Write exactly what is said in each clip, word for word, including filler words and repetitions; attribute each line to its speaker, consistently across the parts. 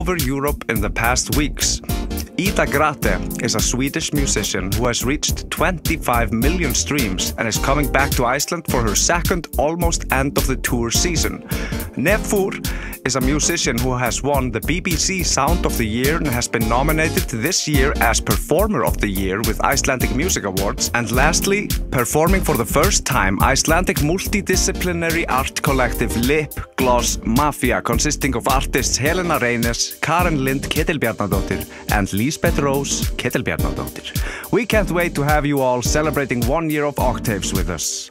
Speaker 1: over Europe in the past weeks. Ida Grate is a Swedish musician who has reached twenty-five million streams and is coming back to Iceland for her second almost end of the tour season. Nefur is a musician who has won the B B C Sound of the Year and has been nominated this year as Performer of the Year with Icelandic Music Awards. And lastly, performing for the first time, Icelandic multidisciplinary art collective Lip Gloss Mafia, consisting of artists Helena Reynes, Karen Lind Ketilbjarnadóttir and Lisbeth Rose Ketilbjarnadóttir. We can't wait to have you all celebrating one year of Octaves with us.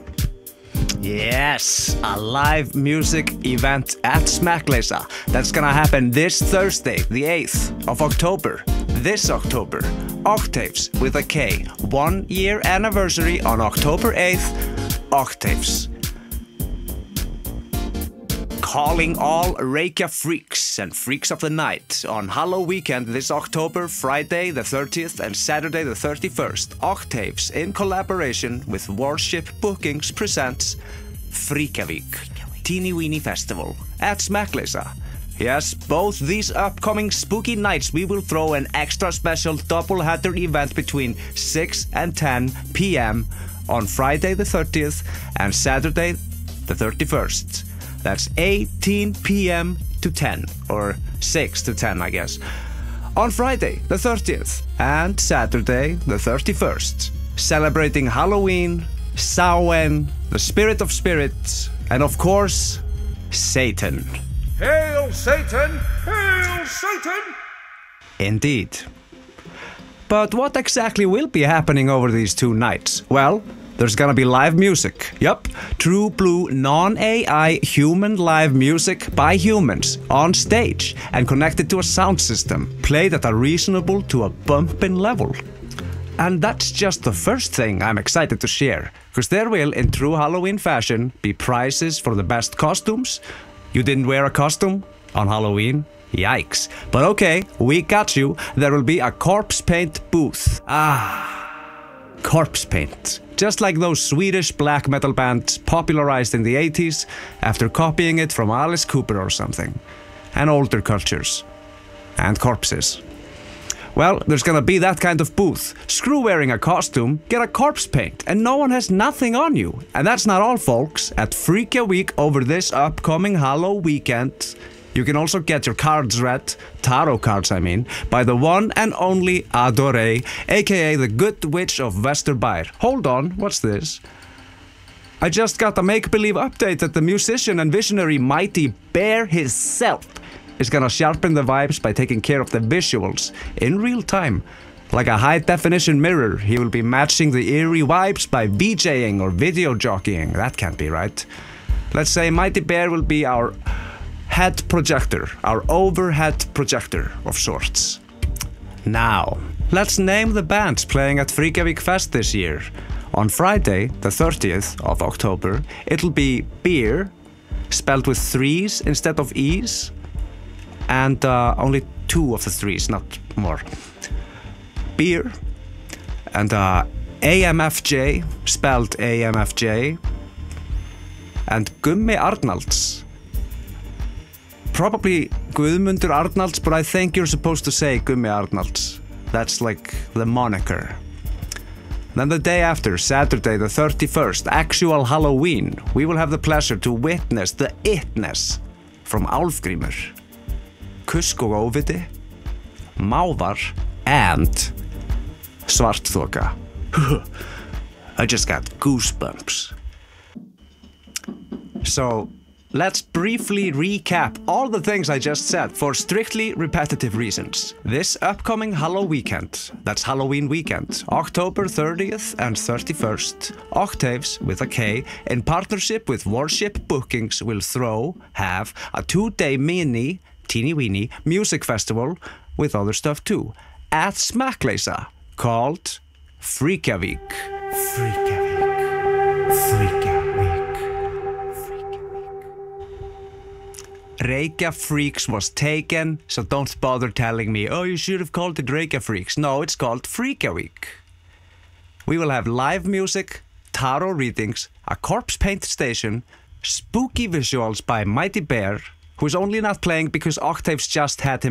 Speaker 1: Yes, a live music event at Smekkleysa. That's gonna happen this Thursday, the eighth of October. This October. Octaves with a K. One year anniversary on October eighth. Octaves. Calling all Reykja freaks and freaks of the night on Halloween weekend this October, Friday the thirtieth and Saturday the thirty-first. Octaves in collaboration with Worship Bookings presents Freakavík, Teeny Weeny Festival at Smekkleysa. Yes, both these upcoming spooky nights we will throw an extra special double-header event between six and ten p m on Friday the thirtieth and Saturday the thirty-first. That's eighteen p m to ten, or six to ten, I guess. On Friday the thirtieth and Saturday the thirty-first, celebrating Halloween, Samhain, the spirit of spirits, and of course, Satan.
Speaker 2: Hail Satan! Hail Satan!
Speaker 1: Indeed. But what exactly will be happening over these two nights? Well, there's gonna be live music. Yup, true blue non-A I human live music by humans on stage and connected to a sound system, played at a reasonable to a bumpin' level. And that's just the first thing I'm excited to share, because there will, in true Halloween fashion, be prizes for the best costumes. You didn't wear a costume on Halloween? Yikes. But okay, we got you. There will be a corpse paint booth. Ah, corpse paint. Just like those Swedish black metal bands popularized in the eighties after copying it from Alice Cooper or something. And older cultures. And corpses. Well, there's gonna be that kind of booth. Screw wearing a costume, get a corpse paint, and no one has nothing on you. And that's not all, folks. At Freakavík over this upcoming Halloween weekend, you can also get your cards read, tarot cards I mean, by the one and only Adore, aka the Good Witch of Vesturbær. Hold on, what's this? I just got a make-believe update that the musician and visionary Mighty Bear himself is gonna sharpen the vibes by taking care of the visuals in real time. Like a high-definition mirror, he will be matching the eerie vibes by VJing or video jockeying. That can't be right. Let's say Mighty Bear will be our head projector, our overhead projector of sorts. Now, let's name the bands playing at Freakavík Fest this year. On Friday, the thirtieth of October, it'll be Beer, spelled with threes instead of e's, and uh, only two of the threes, not more. Beer, and uh, A M F J, spelled A M F J, and Gummi Arnalds. Probably Guðmundur Arnalds, but I think you're supposed to say Gummi Arnalds. That's like the moniker. Then the day after, Saturday the thirty-first, actual Halloween, we will have the pleasure to witness the itness from Álfgrímur, Kusk og Óviti, Mávar, and Svartþoka. I just got goosebumps. So, let's briefly recap all the things I just said for strictly repetitive reasons. This upcoming Halloween weekend, that's Halloween weekend, October thirtieth and thirty-first, Octaves with a K, in partnership with Worship Bookings, will throw, have a two-day mini, teeny weeny, music festival with other stuff too, at Smekkleysa, called Freakavík. Freakavík. Freakavík. Reykja Freaks was taken, so don't bother telling me, oh, you should have called it Reykja Freaks. No, it's called Freakavík. We will have live music, tarot readings, a corpse paint station, spooky visuals by Mighty Bear, who's only not playing because Octaves just had him